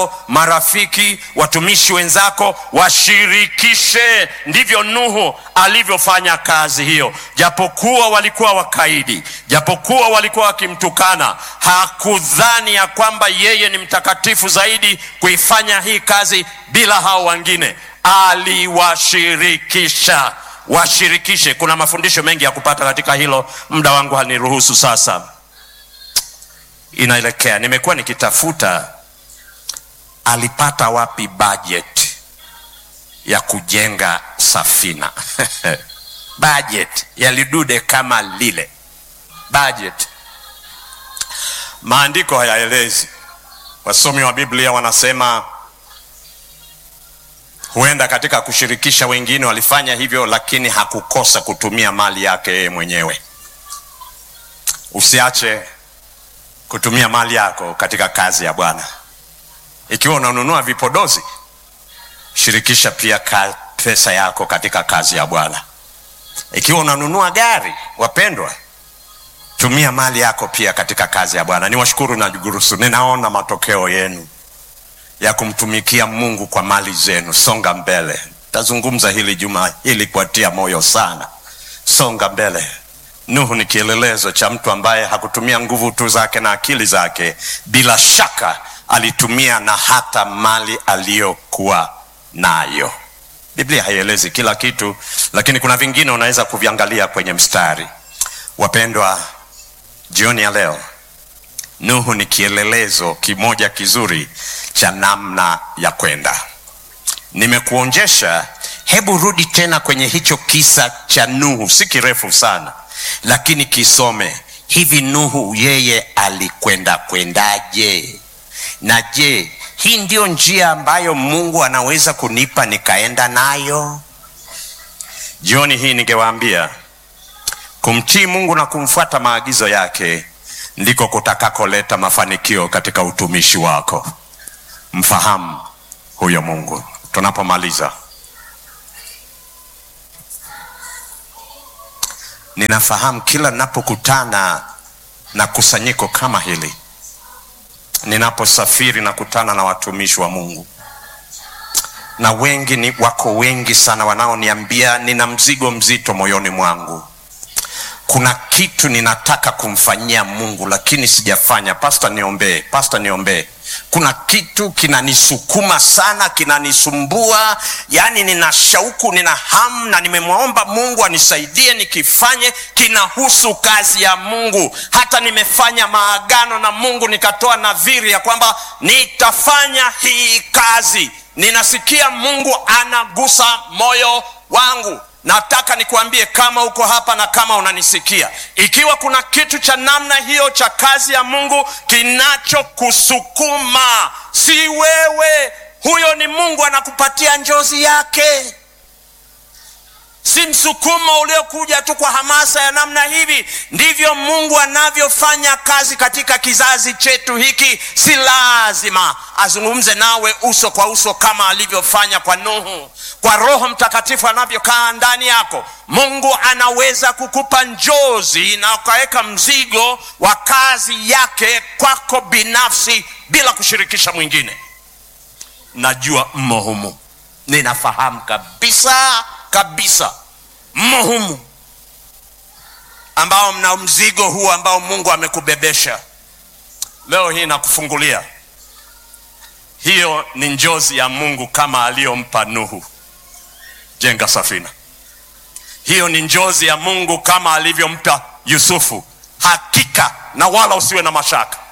zako, marafiki, watumishi wenzako, washirikishe. Ndivyo Nuhu alivyofanya kazi hiyo. Japokuwa walikuwa wakaidi, japokuwa walikuwa wakimtukana, hakudhani ya kwamba yeye ni mtakatifu zaidi kuifanya hii kazi bila hao wengine. Aliwashirikisha. Washirikishe. Kuna mafundisho mengi ya kupata katika hilo, muda wangu haniruhusu sasa. Inaelekea, nimekuwa nikitafuta alipata wapi budget ya kujenga safina. Budget ya lidude kama lile. Budget. Maandiko hayaelezi. Wasomi wa Biblia wanasema huenda katika kushirikisha wengine walifanya hivyo, lakini hakukosa kutumia mali yake yeye mwenyewe. Usiache kutumia mali yako katika kazi ya Bwana. Ikiwa unanunua vipodozi, shirikisha pia pesa yako katika kazi ya Bwana. Ikiwa unanunua gari, wapendwa, tumia mali yako pia katika kazi ya Bwana. Niwashukuru na jugurusu, ninaona matokeo yenu ya kumtumikia Mungu kwa mali zenu. Songa mbele. Tazungumza hili juma hili kuatia moyo sana. Songa mbele. Nuhu ni kielelezo cha mtu ambaye hakutumia nguvu tu zake na akili zake. Bila shaka alitumia na hata mali aliyokuwa nayo. Biblia haielezi kila kitu, lakini kuna vingine unaweza kuviangalia kwenye mstari. Wapendwa, jioni ya leo, Nuhu ni kielelezo kimoja kizuri cha namna ya kwenda. Nimekuonjesha, hebu rudi tena kwenye hicho kisa cha Nuhu. Si kirefu sana, lakini kisome. Hivi Nuhu yeye alikwenda kwendaje? Na je, hii ndio njia ambayo Mungu anaweza kunipa nikaenda nayo? Jioni hii ningewaambia, kumtii Mungu na kumfuata maagizo yake ndiko kutakakoleta mafanikio katika utumishi wako. Mfahamu huyo Mungu. Tunapomaliza, ninafahamu kila ninapokutana na kusanyiko kama hili, ninaposafiri na kutana na watumishi wa Mungu, na wako wengi sana wanaoniambia nina mzigo mzito moyoni mwangu. Kuna kitu ninataka kumfanyia Mungu lakini sijafanya. Pastor niombee. Kuna kitu kinanisukuma sana, kinanisumbua. Yani nina shauku, nina hamu, na nimemwomba Mungu anisaidie nikifanye. Kinahusu kazi ya Mungu. Hata nimefanya maagano na Mungu, nikatoa nadhiri ya kwamba nitafanya hii kazi. Ninasikia Mungu anagusa moyo wangu. Nataka nikuambie, kama uko hapa na kama unanisikia, ikiwa kuna kitu cha namna hiyo cha kazi ya Mungu kinachokusukuma, si wewe, huyo ni Mungu anakupatia njozi yake. Si msukumo uliokuja tu kwa hamasa ya namna hivi. Ndivyo Mungu anavyofanya kazi katika kizazi chetu hiki. Si lazima azungumze nawe uso kwa uso kama alivyofanya kwa Nuhu. Kwa Roho Mtakatifu anavyokaa ndani yako, Mungu anaweza kukupa njozi na ukaweka mzigo wa kazi yake kwako binafsi bila kushirikisha mwingine. Najua mmo humu. Ninafahamu kabisa mmo humu ambao mna mzigo huu ambao Mungu amekubebesha. Leo hii nakufungulia. Hiyo ni njozi ya Mungu kama aliyompa Nuhu. Jenga safina. Hiyo ni njozi ya Mungu kama alivyompa Yusufu. Hakika, na wala usiwe na mashaka,